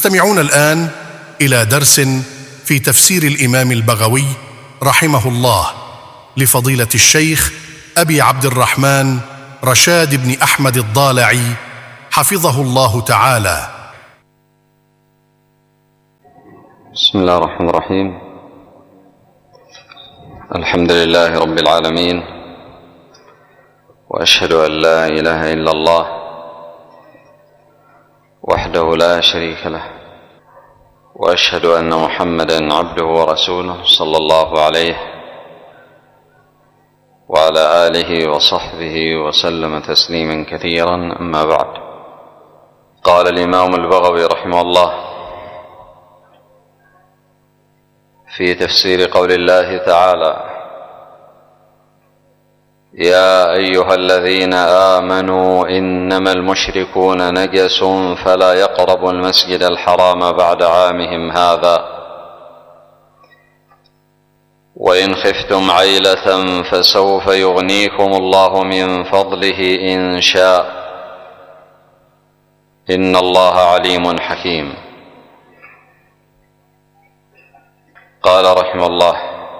تستمعون الآن إلى درس في تفسير الإمام البغوي رحمه الله لفضيلة الشيخ أبي عبد الرحمن رشاد بن أحمد الضالعي حفظه الله تعالى. بسم الله الرحمن الرحيم. الحمد لله رب العالمين، وأشهد أن لا إله إلا الله وحده لا شريك له، وأشهد أن محمدًا عبده ورسوله صلى الله عليه وعلى آله وصحبه وسلم تسليمًا كثيرًا. أما بعد، قال الإمام البغوي رحمه الله في تفسير قول الله تعالى: يا أيها الذين آمنوا إنما المشركون نجس فلا يقربوا المسجد الحرام بعد عامهم هذا، وإن خفتم عيلة فسوف يغنيكم الله من فضله إن شاء، إن الله عليم حكيم. قال رحمه الله: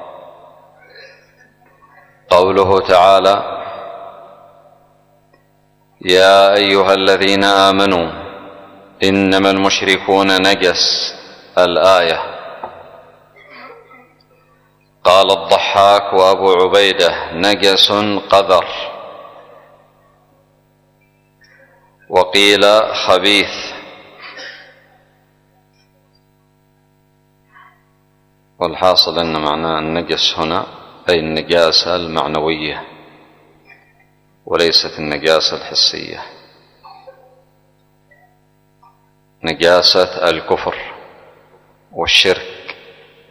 قوله تعالى: يا أيها الذين آمنوا إنما المشركون نجس، الآية. قال الضحاك وأبو عبيدة: نجس قذر، وقيل خبيث. والحاصل أن معنى النجس هنا أي النجاسة المعنوية وليست النجاسة الحسية، نجاسة الكفر والشرك.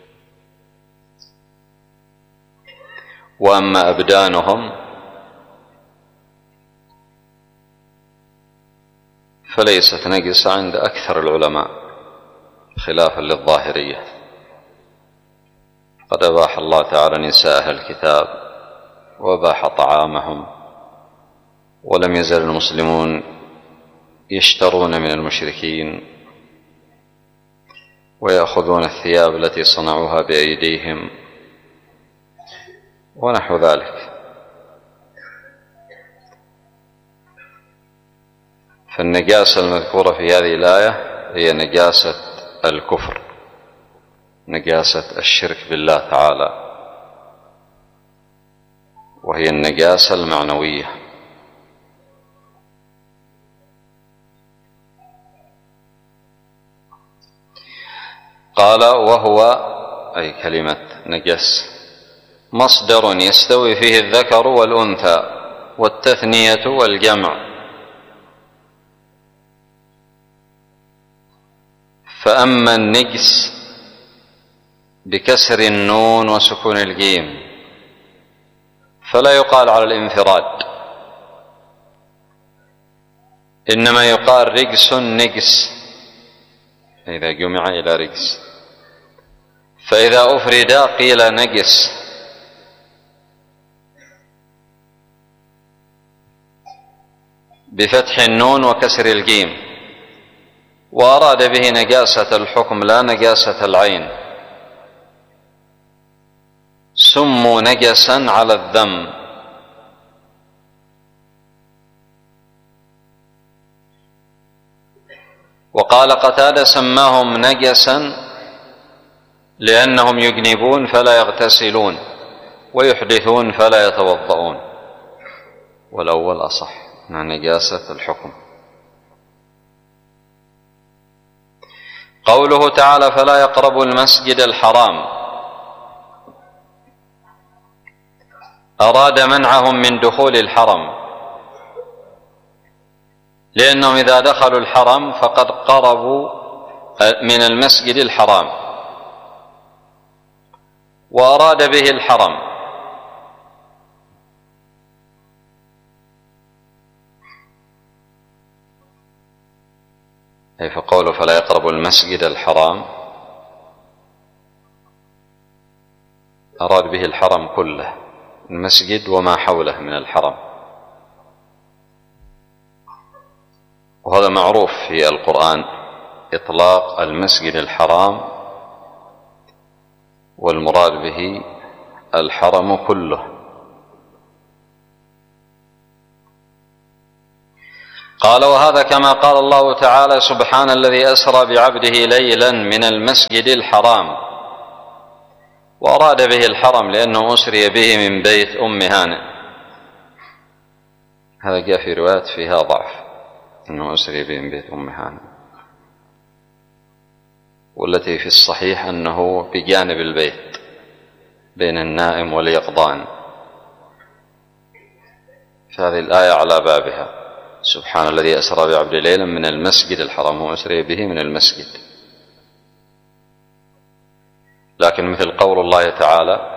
وأما أبدانهم فليست نجسة عند أكثر العلماء خلافا للظاهرية. قد أباح الله تعالى نساء أهل الكتاب وأباح طعامهم، ولم يزل المسلمون يشترون من المشركين ويأخذون الثياب التي صنعوها بأيديهم ونحو ذلك. فالنجاسة المذكورة في هذه الآية هي نجاسة الكفر، نجاسة الشرك بالله تعالى، وهي النجاسة المعنوية. قال: وهو أي كلمة نجس مصدر يستوي فيه الذكر والأنثى والتثنية والجمع. فأما النجس بكسر النون وسكون الجيم فلا يقال على الانفراد، إنما يقال رجس نجس إذا جمع إلى رجس، فإذا أفرد قيل نجس. بفتح النون وكسر الجيم، وأراد به نجاسة الحكم لا نجاسة العين. سموا نجسا على الذم. وقال قتادة: سماهم نجسا لأنهم يجنبون فلا يغتسلون ويحدثون فلا يتوضؤون، والأول أصح مع نجاسة الحكم. قوله تعالى: فلا يقربوا المسجد الحرام، أراد منعهم من دخول الحرم، لأنهم إذا دخلوا الحرم فقد قربوا من المسجد الحرام، وأراد به الحرم. أي فقوله فلا يقربوا المسجد الحرام أراد به الحرم كله، المسجد وما حوله من الحرم. وهذا معروف في القرآن، إطلاق المسجد الحرام والمراد به الحرم كله. قال: وهذا كما قال الله تعالى: سبحان الذي أسرى بعبده ليلا من المسجد الحرام. وأراد به الحرم لأنه أسري به من بيت أم هانئ. هذا جاء في روايات فيها ضعف، أنه أسري به من بيت أم هانئ، والتي في الصحيح أنه بجانب البيت بين النائم واليقظان. فهذه الآية على بابها: سبحان الذي أسرى بعبده ليلا من المسجد الحرام، هو أسري به من المسجد. لكن مثل قول الله تعالى: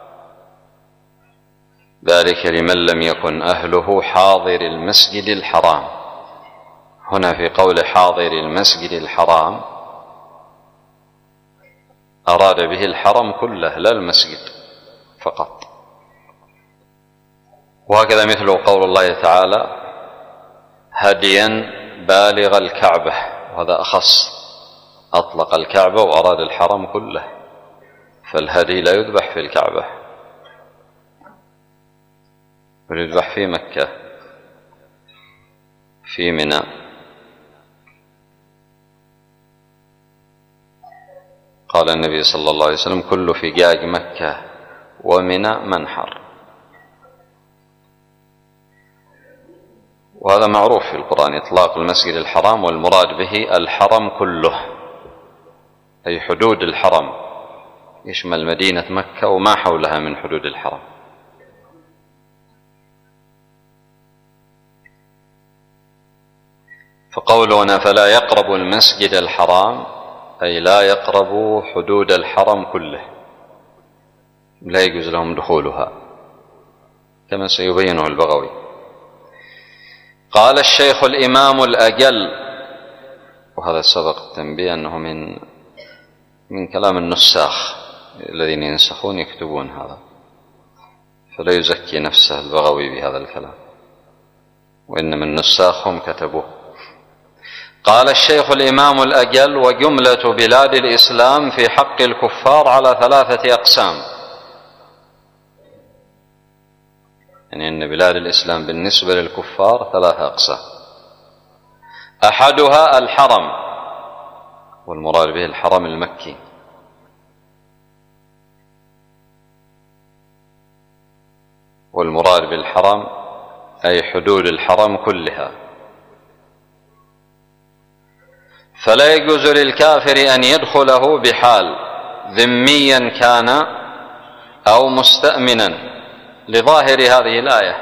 ذلك لمن لم يكن أهله حاضر المسجد الحرام. هنا في قول حاضر المسجد الحرام أراد به الحرم كله لا المسجد فقط. وهكذا مثل قول الله تعالى: هديا بالغ الكعبة، وهذا أخص، أطلق الكعبة وأراد الحرم كله، فالهدي لا يذبح في الكعبة بل يذبح في مكة في منى. قال النبي صلى الله عليه وسلم: كل فجاج مكة ومنى منحر. وهذا معروف في القرآن، إطلاق المسجد الحرام والمراد به الحرم كله، أي حدود الحرم، يشمل مدينة مكة وما حولها من حدود الحرم. فقولنا فلا يقرب المسجد الحرام أي لا يقرب حدود الحرم كله، لا يجوز لهم دخولها، كما سيبينه البغوي. قال الشيخ الإمام الأجل، وهذا سبق التنبيه أنه من كلام النساخ الذين ينسخون يكتبون هذا، فلا يزكي نفسه البغوي بهذا الكلام، وإنما النساخ هم كتبوه. قال الشيخ الإمام الأجل: وجملة بلاد الإسلام في حق الكفار على 3 أقسام. يعني أن بلاد الإسلام بالنسبة للكفار 3 أقسام. أحدها الحرم، والمراد به الحرم المكي، والمراد بالحرم أي حدود الحرم كلها، فلا يجوز للكافر أن يدخله بحال، ذميا كان أو مستأمنا، لظاهر هذه الآية.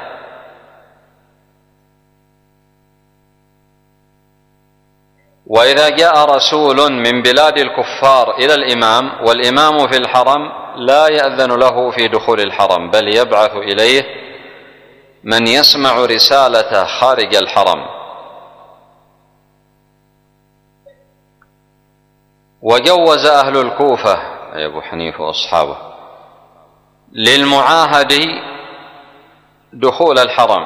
وإذا جاء رسول من بلاد الكفار إلى الإمام والإمام في الحرم لا يأذن له في دخول الحرم، بل يبعث إليه من يسمع رسالته خارج الحرم. وجوز أهل الكوفة أي أبو حنيفة وأصحابه للمعاهد دخول الحرم،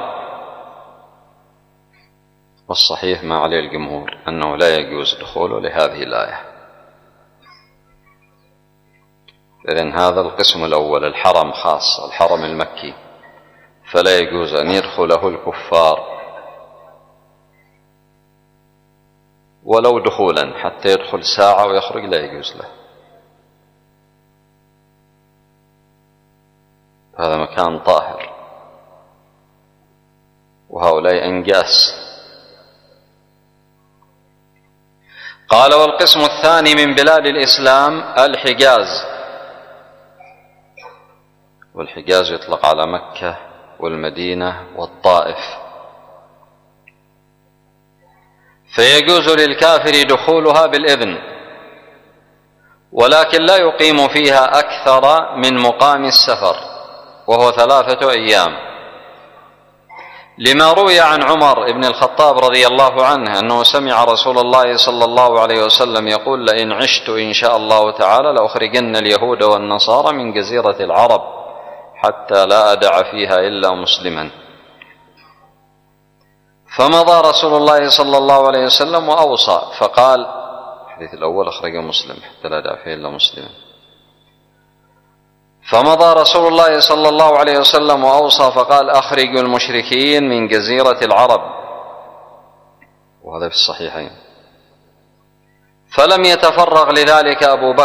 والصحيح ما عليه الجمهور أنه لا يجوز دخوله لهذه الآية. إذن هذا القسم الأول، الحرم خاص، الحرم المكي، فلا يجوز أن يدخله الكفار ولو دخولا، حتى يدخل ساعة ويخرج لا يجوز له. هذا مكان طاهر، وهؤلاء أنجاس. قال: والقسم الثاني من بلاد الإسلام الحجاز، والحجاز يطلق على مكة والمدينة والطائف، فيجوز للكافر دخولها بالإذن، ولكن لا يقيم فيها أكثر من مقام السفر، وهو 3 أيام، لما روي عن عمر بن الخطاب رضي الله عنه أنه سمع رسول الله صلى الله عليه وسلم يقول: لئن عشت إن شاء الله تعالى لأخرجن اليهود والنصارى من جزيرة العرب حتى لا أدع فيها إلا مسلما. فمضى رسول الله صلى الله عليه وسلم وأوصى، فقال: الحديث الأول أخرجه مسلم حتى لا دع فيه إلا مسلم. فمضى رسول الله صلى الله عليه وسلم وأوصى فقال: أخرجوا المشركين من جزيرة العرب، وهذا في الصحيحين. فلم يتفرغ لذلك أبو بكر